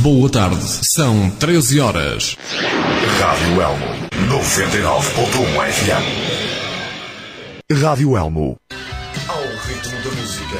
Boa tarde, são 13 horas. Rádio Elmo, 99.1 FM. Rádio Elmo. Ao ritmo da música,